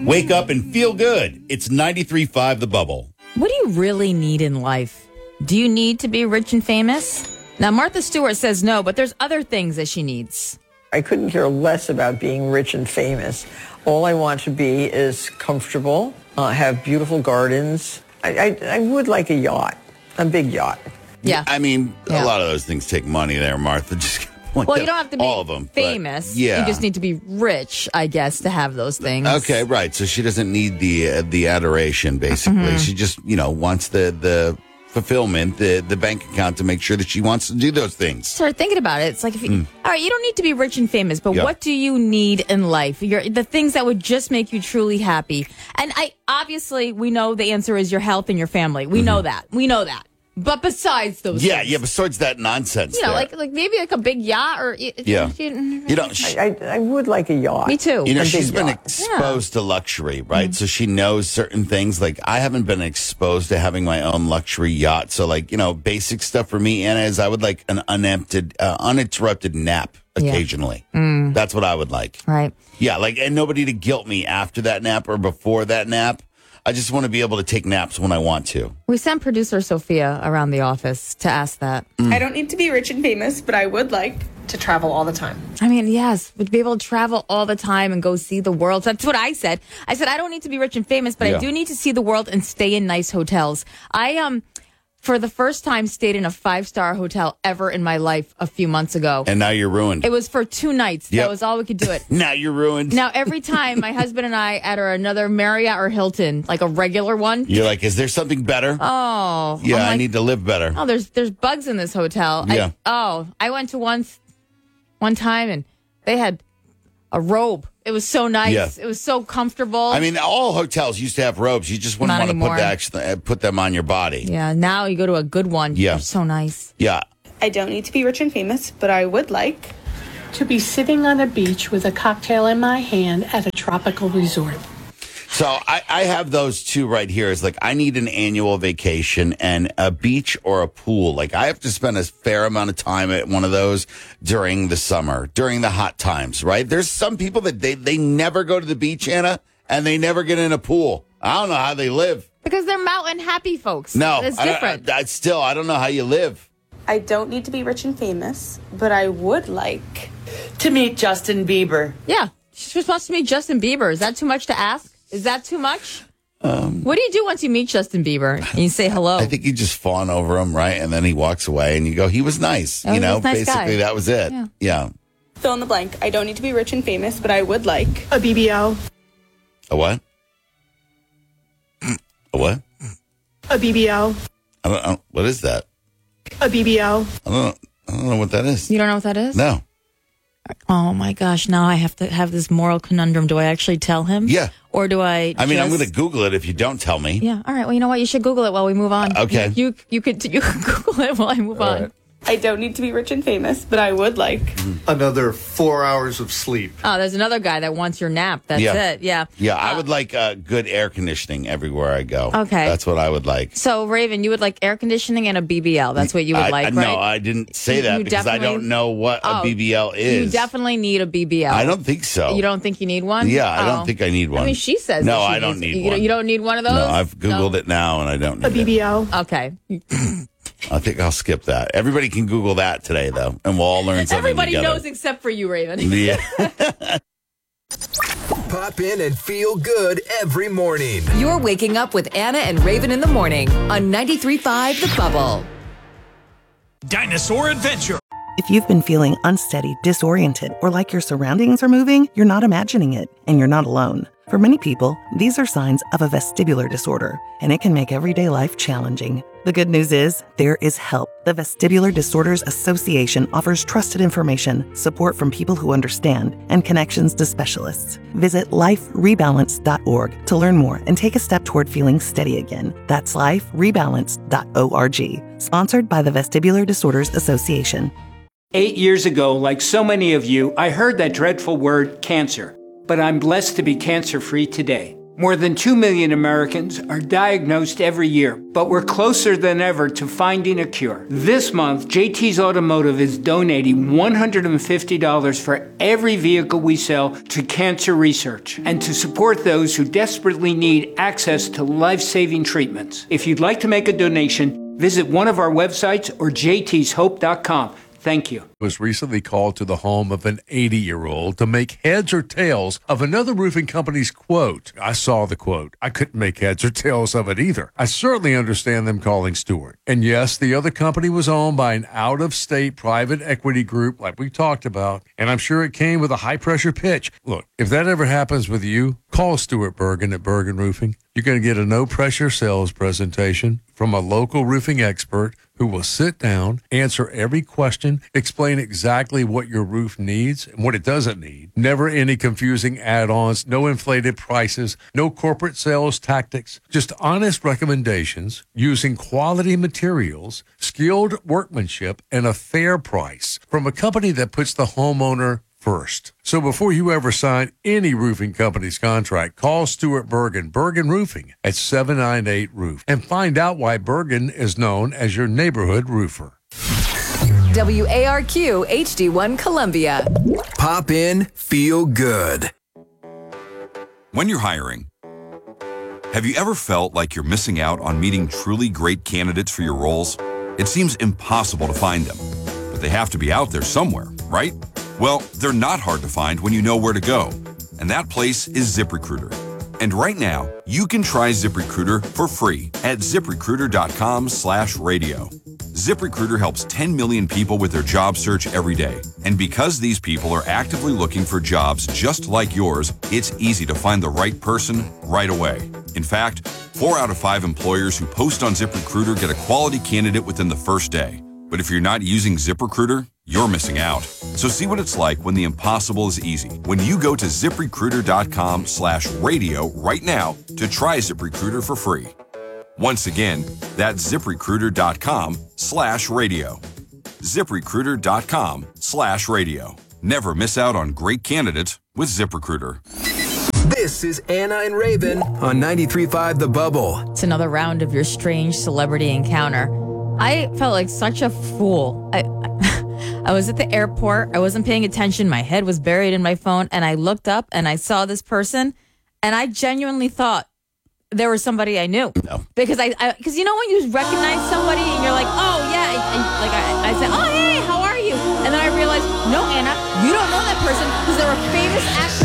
Wake up and feel good. It's 93.5 The Bubble. What do you really need in life? Do you need to be rich and famous? Now, Martha Stewart says no, but there's other things that she needs. I couldn't care less about being rich and famous. All I want to be is comfortable, have beautiful gardens. I would like a yacht, a big yacht. Yeah. I mean, Yeah. a lot of those things take money there, Martha. Just point Well, out you don't have to be all of them, but famous. yeah. You just need to be rich, I guess, to have those things. Okay, right. So she doesn't need the adoration, basically. Mm-hmm. She just, wants the fulfillment, the bank account to make sure that she wants to do those things. Start thinking about it. It's like, all right, you don't need to be rich and famous, but Yeah. what do you need in life? The things that would just make you truly happy. And obviously, we know the answer is your health and your family. We know that. We know that. But besides those things, Yeah, besides that nonsense you know, there. like maybe like a big yacht or Yeah. I would like a yacht. Me too. She's been yacht. exposed to luxury, right? So she knows certain things. Like, I haven't been exposed to having my own luxury yacht. So, basic stuff for me, Anna, is I would like an uninterrupted nap occasionally. That's what I would like. Right. Yeah, and nobody to guilt me after that nap or before that nap. I just want to be able to take naps when I want to. We sent producer Sophia around the office to ask that. I don't need to be rich and famous, but I would like to travel all the time. I mean, yes, would be able to travel all the time and go see the world. That's what I said. I said, I don't need to be rich and famous, but Yeah. I do need to see the world and stay in nice hotels. I, for the first time, stayed in a 5-star hotel ever in my life a few months ago. And now you're ruined. It was for 2 nights. Yep. That was all we could do it. Now you're ruined. Now, every time my husband and I enter another Marriott or Hilton, like a regular one. You're like, is there something better? Oh. Yeah, I'm I like, need to live better. oh, there's bugs in this hotel. Yeah. I went to one time and they had a robe. It was so nice. Yeah. It was so comfortable. I mean, all hotels used to have robes. You just wouldn't Not want to anymore. put them on your body. yeah, now you go to a good one. Yeah. They're so nice. Yeah. I don't need to be rich and famous, but I would like To be sitting on a beach with a cocktail in my hand at a tropical resort. So I have those two right here. It's like I need an annual vacation and a beach or a pool. Like I have to spend a fair amount of time at one of those during the summer, during the hot times, right? There's some people that they never go to the beach, Anna, and they never get in a pool. I don't know how they live. Because they're mountain happy folks. No, It's different. I don't know how you live. I don't need to be rich and famous, but I would like To meet Justin Bieber. yeah. She just wants to meet Justin Bieber. Is that too much to ask? Is that too much? What do you do once you meet Justin Bieber and you say hello? I think you just fawn over him, right? And then he walks away and you go, he was nice. Oh, he was a nice basically guy. that was it. Yeah. fill in the blank. I don't need to be rich and famous, but I would like A BBL. A what? A what? A BBL. I don't, what is that? A BBL. I don't know what that is. You don't know what that is? No. Oh my gosh! Now I have to have this moral conundrum. Do I actually tell him? Yeah. Or do I? I mean, I'm just- going to Google it if you don't tell me. Yeah. All right. Well, you know what? You should Google it while we move on. Okay. You could Google it while I move on. I don't need to be rich and famous, but I would like Another 4 hours of sleep. Oh, there's another guy that wants your nap. That's Yeah. it. Yeah. Yeah, I would like good air conditioning everywhere I go. Okay. That's what I would like. So, Raven, you would like air conditioning and a BBL. That's what you would like, right? No, I didn't say that You because I definitely- don't know what a Oh, BBL is. You definitely need a BBL. I don't think so. You don't think you need one? Yeah, I Oh. don't think I need one. I mean, she says No, that she I don't needs- need you one. You don't need one of those? No, I've Googled it now and I don't A need it. BBL. Okay. I think I'll skip that. Everybody can Google that today, though, and we'll all learn something Everybody together. knows except for you, Raven. Yeah. Pop in and feel good every morning. You're waking up with Anna and Raven in the morning on 93.5 The Bubble. Dinosaur Adventure. If you've been feeling unsteady, disoriented, or like your surroundings are moving, you're not imagining it, and you're not alone. For many people, these are signs of a vestibular disorder, and it can make everyday life challenging. The good news is, there is help. The Vestibular Disorders Association offers trusted information, support from people who understand, and connections to specialists. Visit liferebalance.org to learn more and take a step toward feeling steady again. That's liferebalance.org. Sponsored by the Vestibular Disorders Association. 8 years ago, like so many of you, I heard that dreadful word, cancer. But I'm blessed to be cancer-free today. More than 2 million Americans are diagnosed every year, but we're closer than ever to finding a cure. This month, JT's Automotive is donating $150 for every vehicle we sell to cancer research and to support those who desperately need access to life-saving treatments. If you'd like to make a donation, visit one of our websites or jtshope.com. Thank you. Was recently called to the home of an 80-year-old to make heads or tails of another roofing company's quote. I saw the quote. I couldn't make heads or tails of it either. I certainly understand them calling Stewart. And yes, the other company was owned by an out-of-state private equity group like we talked about, and I'm sure it came with a high-pressure pitch. Look, if that ever happens with you, call Stewart Bergen at Bergen Roofing. You're going to get a no-pressure sales presentation from a local roofing expert who will sit down, answer every question, explain exactly what your roof needs and what it doesn't need. Never any confusing add-ons, no inflated prices, no corporate sales tactics, just honest recommendations using quality materials, skilled workmanship, and a fair price from a company that puts the homeowner first. So before you ever sign any roofing company's contract, call Stewart Bergen, Bergen Roofing at 798-ROOF, and find out why Bergen is known as your neighborhood roofer. WARQ HD1 Columbia. Pop in, feel good. When you're hiring, have you ever felt like you're missing out on meeting truly great candidates for your roles? It seems impossible to find them, but they have to be out there somewhere, right? Well, they're not hard to find when you know where to go, and that place is ZipRecruiter. And right now, you can try ZipRecruiter for free at ZipRecruiter.com/radio. ZipRecruiter helps 10 million people with their job search every day. And because these people are actively looking for jobs just like yours, it's easy to find the right person right away. In fact, 4 out of 5 employers who post on ZipRecruiter get a quality candidate within the first day. But if you're not using ZipRecruiter, you're missing out. So see what it's like when the impossible is easy. When you go to ZipRecruiter.com/radio right now to try ZipRecruiter for free. Once again, that's ZipRecruiter.com/radio. ZipRecruiter.com/radio. Never miss out on great candidates with ZipRecruiter. This is Anna and Raven on 93.5 The Bubble. It's another round of your strange celebrity encounter. I felt like such a fool. I was at the airport. I wasn't paying attention. My head was buried in my phone. And I looked up and I saw this person. And I genuinely thought there was somebody I knew. No. Because because you know when you recognize somebody and you're like, oh, yeah. And I said, oh, hey, how are you? And then I realized, no, Anna, you don't know that person because they're a famous actor.